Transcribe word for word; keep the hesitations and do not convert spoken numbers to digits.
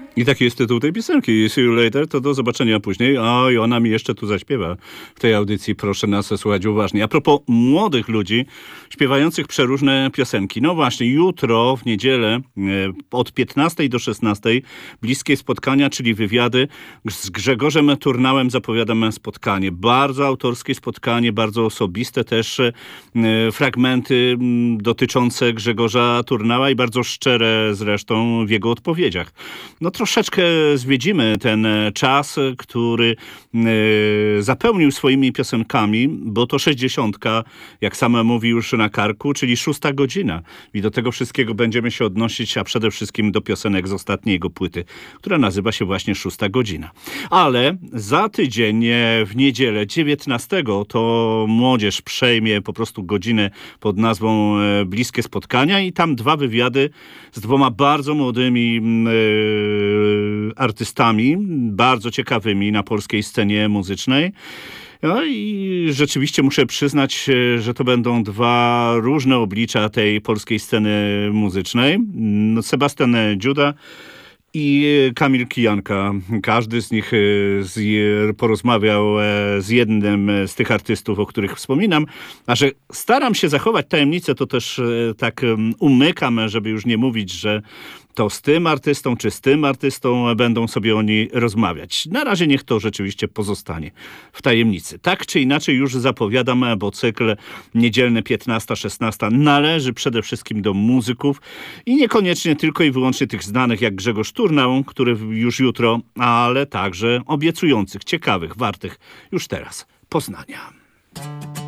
I taki jest tytuł tej piosenki. See you later, to do zobaczenia później. O, i ona mi jeszcze tu zaśpiewa w tej audycji. Proszę nas słuchać uważnie. A propos młodych ludzi śpiewających przeróżne piosenki. No właśnie, jutro w niedzielę e, od piętnastej do szesnastej bliskie spotkania, czyli wywiady z Grzegorzem Turnałem zapowiadam spotkanie. Bardzo autorskie spotkanie, bardzo osobiste też e, fragmenty m, dotyczące Grzegorza Turnała i bardzo szczere zresztą w jego odpowiedziach. No troszeczkę zwiedzimy ten czas, który y, zapełnił swoimi piosenkami, bo to sześćdziesiątka, jak sama mówi, już na karku, czyli szósta godzina. I do tego wszystkiego będziemy się odnosić, a przede wszystkim do piosenek z ostatniej jego płyty, która nazywa się właśnie Szósta godzina. Ale za tydzień, w niedzielę dziewiętnastego, to młodzież przejmie po prostu godzinę pod nazwą Bliskie Spotkania i tam dwa wywiady z dwoma bardzo młodymi y, artystami, bardzo ciekawymi na polskiej scenie muzycznej. No i rzeczywiście muszę przyznać, że to będą dwa różne oblicza tej polskiej sceny muzycznej. No, Sebastian Dziuda i Kamil Kijanka. Każdy z nich z, porozmawiał z jednym z tych artystów, o których wspominam. A że staram się zachować tajemnicę, to też tak umykam, żeby już nie mówić, że to z tym artystą, czy z tym artystą będą sobie oni rozmawiać. Na razie niech to rzeczywiście pozostanie w tajemnicy. Tak czy inaczej już zapowiadam, bo cykl niedzielny piętnasta szesnasta należy przede wszystkim do muzyków i niekoniecznie tylko i wyłącznie tych znanych jak Grzegorz Turnał, który już jutro, ale także obiecujących, ciekawych, wartych już teraz poznania.